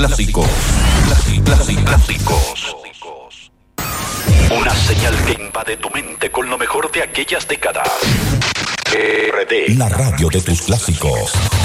clásicos. Clásicos. Una señal que invade tu mente con lo mejor de aquellas décadas. RD, la radio de tus clásicos.